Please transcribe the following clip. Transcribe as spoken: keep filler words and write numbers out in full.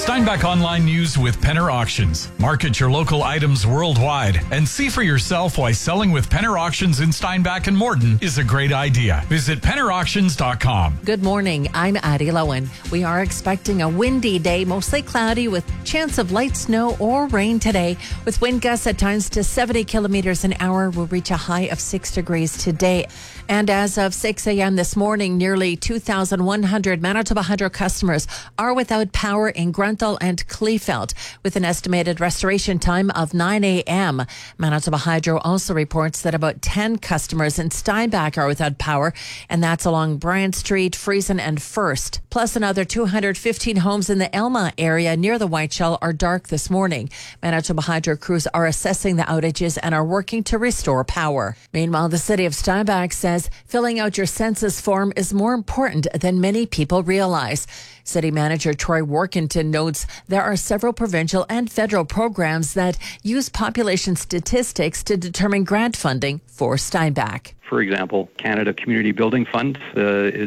Steinbach Online News with Penner Auctions. Market your local items worldwide and see for yourself why selling with Penner Auctions in Steinbach and Morden is a great idea. Visit penner auctions dot com. Good morning. I'm Addie Lowen. We are expecting a windy day, mostly cloudy with chance of light snow or rain today. With wind gusts at times to seventy kilometers an hour, we'll reach a high of six degrees today. And as of six a.m. this morning, nearly two thousand one hundred Manitoba Hydro customers are without power in Grunthal and Kleefeld, with an estimated restoration time of nine a.m. Manitoba Hydro also reports that about ten customers in Steinbach are without power, and that's along Bryant Street, Friesen and First. Plus another two hundred fifteen homes in the Elma area near the Whiteshell are dark this morning. Manitoba Hydro crews are assessing the outages and are working to restore power. Meanwhile, the city of Steinbach says filling out your census form is more important than many people realize. City Manager Troy Workington notes there are several provincial and federal programs that use population statistics to determine grant funding for Steinbach. For example, Canada Community Building Fund uh, is